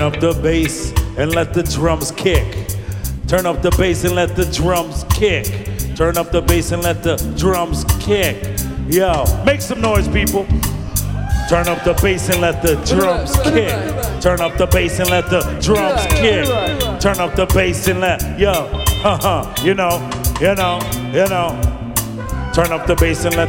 Up the bass and let the drums kick. Turn up the bass and let the drums kick. Turn up the bass and let the drums kick. Yo, make some noise, people. Turn up the bass and let the drums kick. Turn up the bass and let the drums kick. Turn up the bass and let, yo, you know. Turn up the bass and let